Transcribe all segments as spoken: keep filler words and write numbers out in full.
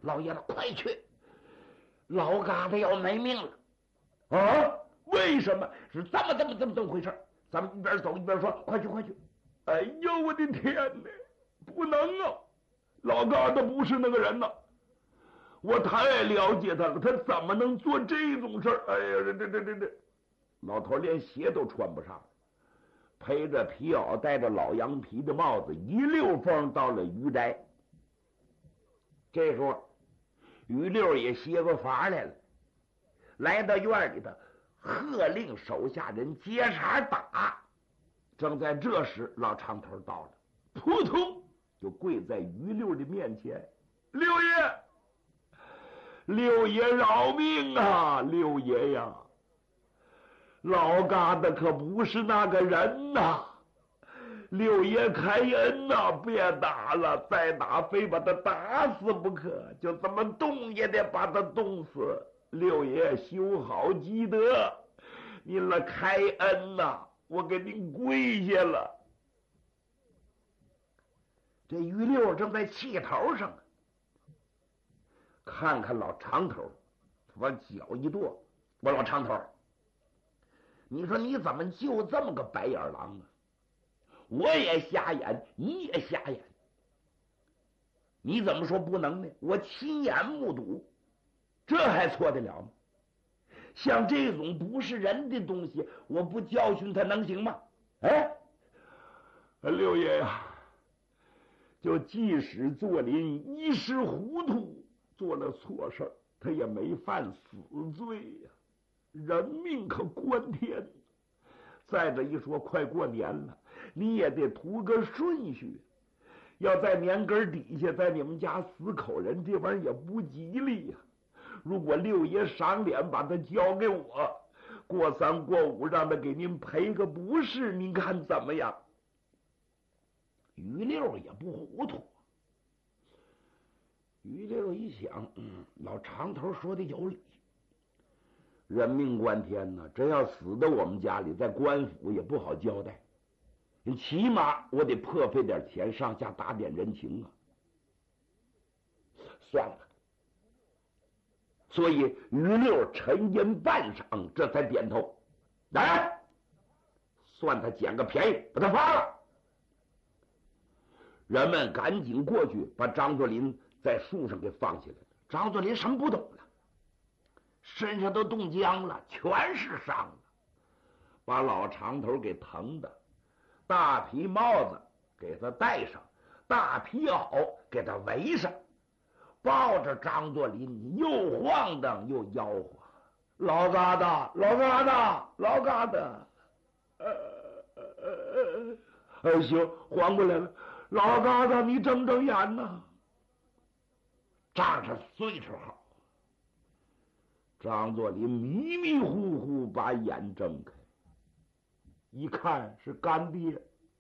老爷子快去，老疙瘩要没命了。 啊？为什么？ 是这么这么这么这么回事？咱们一边走一边说，快去快去。 哎呦我的天哪，不能啊，老疙瘩不是那个人呐，我太了解他了，他怎么能做这种事儿？哎呀，这这这这这， 老头连鞋都穿不上，披着皮袄，戴着老羊皮的帽子，一溜风到了于宅。这时候于六也歇过法来了，来到院里头，喝令手下人接茬打。正在这时，老长头到了，扑通就跪在于六的面前：“ 六爷，六爷饶命啊！六爷呀，老疙瘩可不是那个人呐！六爷开恩呐，别打了，再打非把他打死不可，就这么冻也得把他冻死。六爷修好积德，您了开恩呐！我给您跪下了。” 这于六正在气头上，看看老长头，往脚一跺：“我老长头，你说你怎么就这么个白眼狼啊？我也瞎眼，你也瞎眼，你怎么说不能呢？我亲眼目睹，这还错得了吗？像这种不是人的东西，我不教训他能行吗？哎， 六爷呀，就即使做林一时糊涂，做了错事，他也没犯死罪呀、啊。人命可关天。再者一说，快过年了，你也得图个顺序。要在年根底下，在你们家死口人，这玩意儿也不吉利呀、啊。如果六爷赏脸把他交给我，过三过五让他给您赔个不是，您看怎么样？ 于六也不糊涂。于六一想，嗯，老长头说的有理，人命关天呐，这要死到我们家里，在官府也不好交代，起码我得破费点钱，上下打点人情啊。算了。所以于六沉吟半晌，这才点头：“来，算他捡个便宜，把他发了。”人们赶紧过去，把张作霖在树上给放起来了。张作霖什么不懂了，身上都冻僵了，全是伤了，把老长头给疼的，大皮帽子给他戴上，大皮袄给他围上，抱着张作霖又晃荡又吆喝：“老疙瘩，老疙瘩，老疙瘩！”呃呃呃呃，行，缓过来了。老疙瘩，你睁睁眼呐！仗着岁数好，张作霖迷迷糊糊把眼睁开，一看是干爹。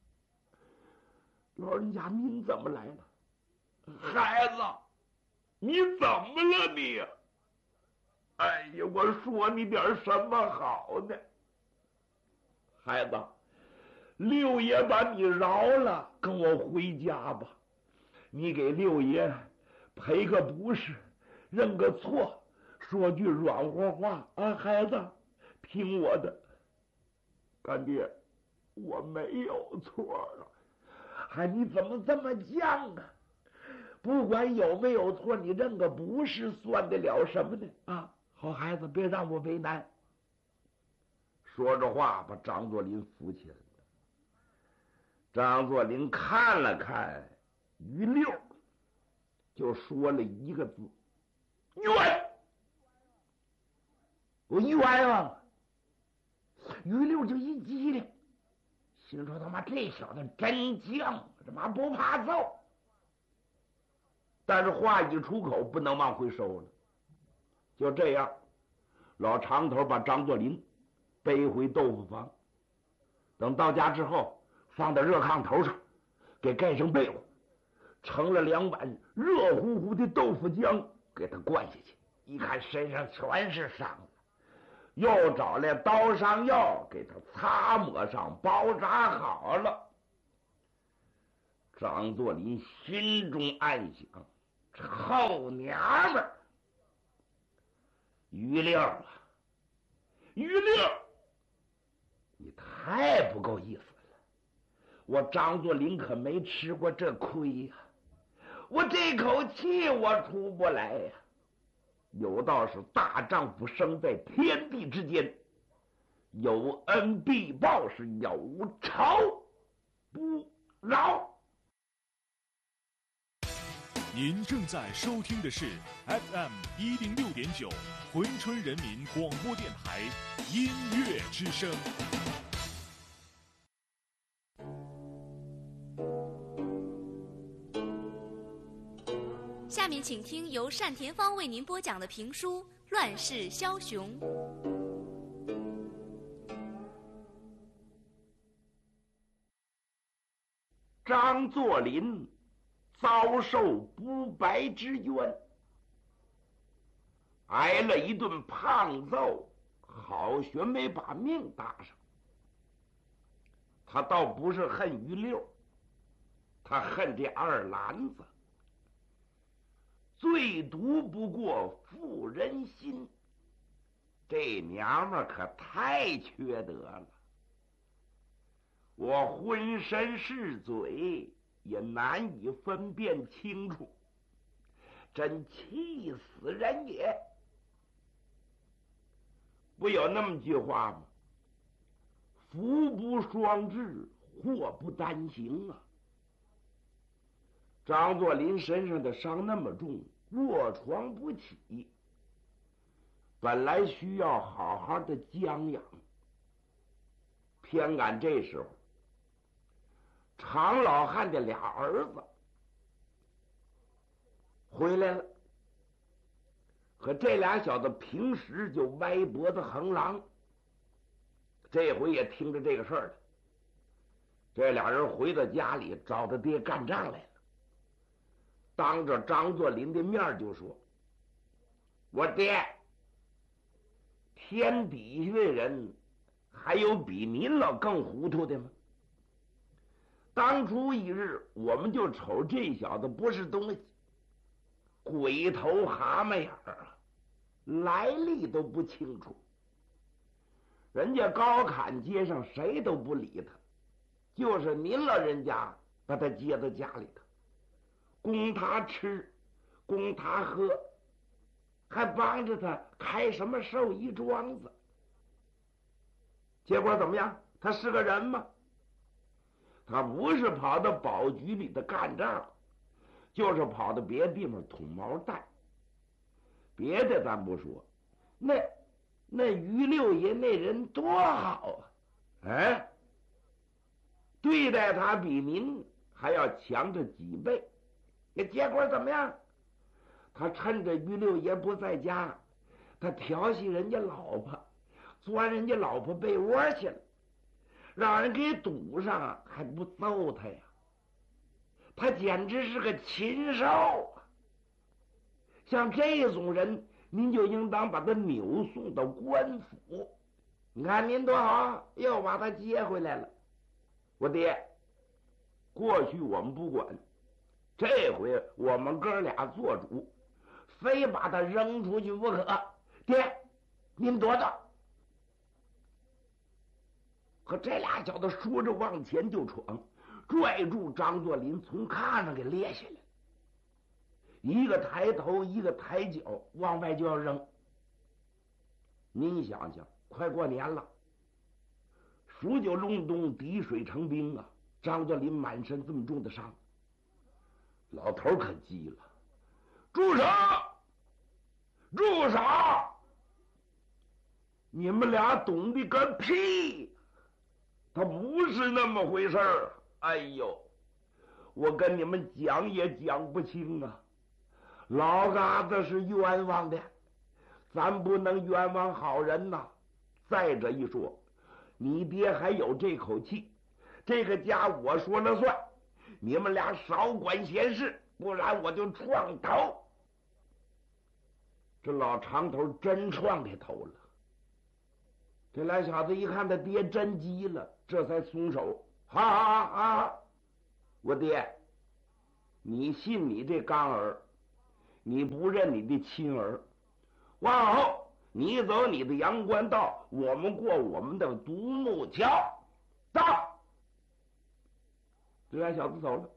老人家，您怎么来了？ 孩子，你怎么了你呀？哎呀，我说你点什么好呢？ 孩子，六爷把你饶了，跟我回家吧。你给六爷赔个不是，认个错，说句软和话啊，孩子，听我的。 干爹，我没有错啊。 哎，你怎么这么犟啊？不管有没有错，你认个不是，算得了什么呢？啊，好孩子，别让我为难。说着话，把张作霖扶起来了。张作霖看了看于六，就说了一个字：冤。我冤枉。于六就一激灵，心说他妈这小子真犟，他妈不怕揍。但是话一出口，不能往回收了。就这样，老长头把张作霖背回豆腐房，等到家之后，放到热炕头上，给盖上被窝，盛了两碗热乎乎的豆腐浆给他灌下去。一看身上全是伤了，又找来刀伤药给他擦抹上，包扎好了。张作霖心中暗想： 臭娘们儿！于六啊，于六，你太不够意思了！我张作霖可没吃过这亏呀、啊，我这口气我出不来呀、啊。有道是大丈夫生在天地之间，有恩必报，是有仇不饶。 您正在收听的是 F M 一零六点九珲春人民广播电台音乐之声。 下面请听由单田芳为您播讲的评书《乱世枭雄》。 张作霖遭受不白之冤，挨了一顿胖揍，好悬没把命搭上。他倒不是恨于六，他恨这二篮子。最毒不过妇人心，这娘们可太缺德了。我浑身是嘴，也难以分辨清楚，真气死人也！不有那么句话吗？福不双至，祸不单行啊！张作霖身上的伤那么重，卧床不起，本来需要好好的将养，偏赶这时候，常老汉的俩儿子回来了，可这俩小子平时就歪脖子横狼，这回也听着这个事儿了。这俩人回到家里找他爹干仗来了，当着张作霖的面就说：“我爹，天底下的人还有比您老更糊涂的吗？当初一日，我们就瞅这小子不是东西，鬼头蛤蟆眼儿啊，来历都不清楚。人家高坎街上谁都不理他，就是您老人家把他接到家里头，供他吃，供他喝，还帮着他开什么寿衣庄子。结果怎么样？他是个人吗？他不是跑到保局里的干仗，就是跑到别的地方捅毛蛋。别的咱不说，那那于六爷那人多好啊！哎，对待他比您还要强着几倍。那结果怎么样？他趁着于六爷不在家，他调戏人家老婆，钻人家老婆被窝去了，让人给堵上，还不揍他呀？他简直是个禽兽啊！像这种人，您就应当把他扭送到官府。你看您多好，又把他接回来了。我爹，过去我们不管，这回我们哥俩做主，非把他扔出去不可。爹，您多大？可这俩小子说着往前就闯，拽住张作霖从炕上给列下来，一个抬头一个抬脚往外就要扔。您想想，快过年了，数九隆冬，滴水成冰啊！张作霖满身这么重的伤，老头可急了：“住手！住手！你们俩懂得个屁！他不是那么回事儿！哎呦，我跟你们讲也讲不清啊！老嘎子是冤枉的，咱不能冤枉好人呐。再者一说，你爹还有这口气，这个家我说了算，你们俩少管闲事，不然我就撞头。”这老长头真撞这头了。这俩小子一看他爹真急了，这才松手。好好好好，我爹，你信你这刚儿， 你不认你的亲儿，往后你走你的阳关道，我们过我们的独木桥。到，这俩小子走了。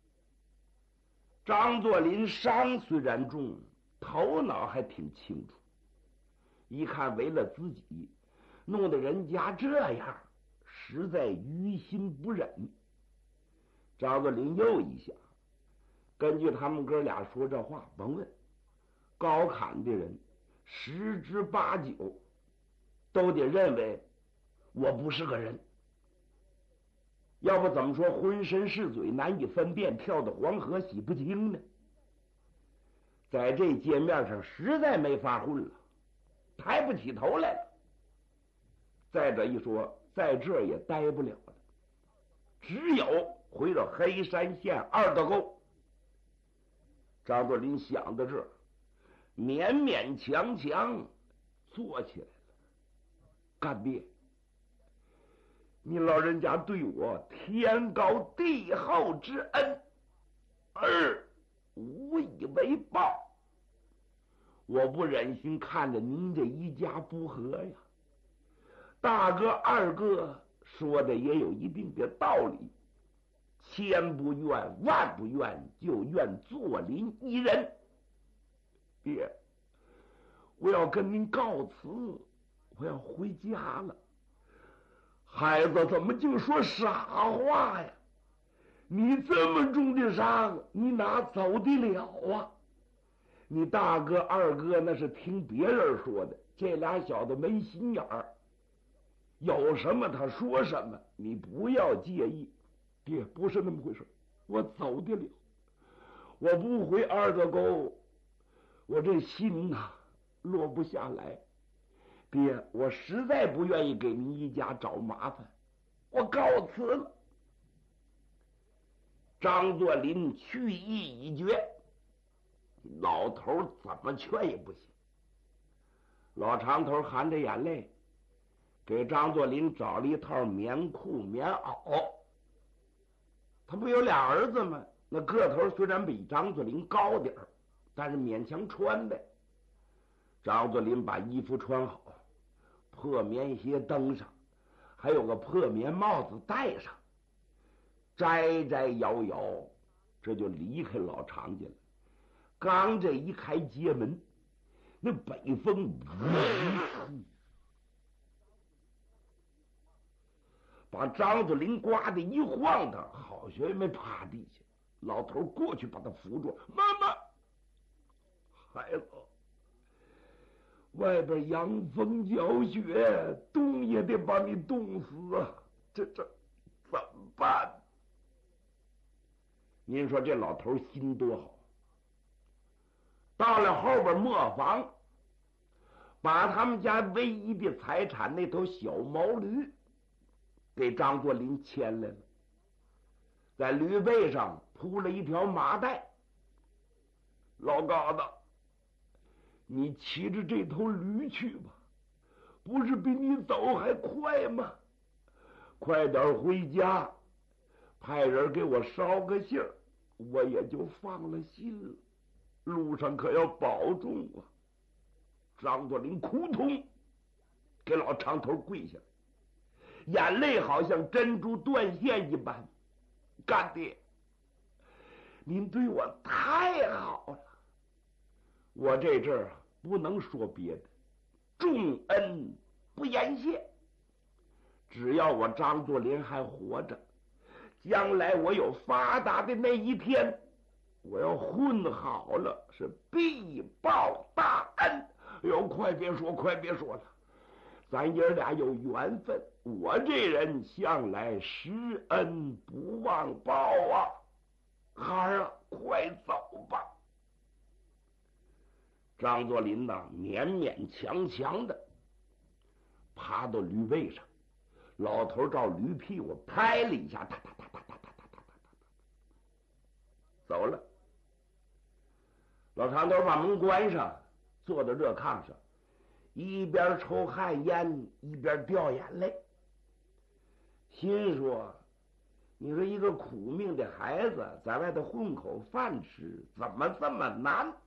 张作霖伤虽然重，头脑还挺清楚，一看为了自己弄得人家这样，实在于心不忍。张作霖又一想，根据他们哥俩说这话，甭问，高侃的人十之八九都得认为我不是个人，要不怎么说浑身是嘴难以分辨，跳到黄河洗不清呢？在这街面上实在没法混了，抬不起头来了。再者一说，在这儿也待不了了，只有回到黑山县二道沟。张作霖想到这儿，勉勉强强坐起来了。干爹，你老人家对我天高地厚之恩，儿无以为报，我不忍心看着您这一家不和呀。大哥二哥说的也有一定的道理，千不愿万不愿，就愿作霖一人。爹，我要跟您告辞，我要回家了。孩子怎么净说傻话呀？你这么重的伤，你哪走得了啊？你大哥二哥那是听别人说的，这俩小子没心眼儿，有什么他说什么，你不要介意。爹，不是那么回事，我走得了。我不回二道沟，我这心呐落不下来。爹，我实在不愿意给您一家找麻烦，我告辞了。张作霖去意已决，老头怎么劝也不行。老长头含着眼泪给张作霖找了一套棉裤棉袄。他不有俩儿子吗？那个头虽然比张作霖高点儿，但是勉强穿呗。张作霖把衣服穿好，破棉鞋登上，还有个破棉帽子戴上，摘摘摇摇，这就离开老常家了。刚这一开街门，那北风把张作霖刮得一晃他，好学没趴地下。老头过去把他扶住，妈妈，孩子，外边阳风搅雪，冻也得把你冻死啊！这这怎么办？您说这老头心多好，到了后边磨坊，把他们家唯一的财产那头小毛驴给张作霖牵来了，在驴背上铺了一条麻袋。老疙瘩，你骑着这头驴去吧，不是比你走还快吗？快点回家，派人给我捎个信儿，我也就放了心了。路上可要保重啊！张作霖扑通给老长头跪下，眼泪好像珍珠断线一般。干爹，您对我太好了，我这阵儿不能说别的，重恩不言谢。只要我张作霖还活着，将来我有发达的那一天，我要混好了，是必报大恩。哎呦，快别说，快别说了，咱爷俩有缘分，我这人向来施恩不忘报啊！孩儿啊，快走吧。张作霖呐，勉勉强强的爬到驴背上，老头照驴屁股拍了一下，哒哒哒哒哒哒哒哒哒走了。老长头把门关上，坐到热炕上，一边抽旱烟一边掉眼泪，心说：你说一个苦命的孩子在外头混口饭吃，怎么这么难？